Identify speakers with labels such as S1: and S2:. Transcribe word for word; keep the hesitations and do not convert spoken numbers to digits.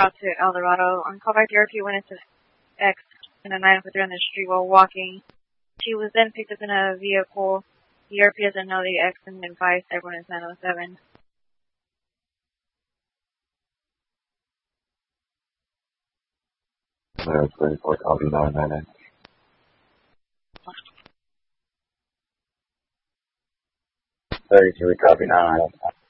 S1: out to El Dorado. On callback, the R P went into X in a nine four three on the street while walking. She was then picked up in a vehicle. The R P doesn't know the X and advised everyone is nine oh seven.
S2: Clear twenty-four, copy nine nine nine. thirty-three, copy nine nine nine.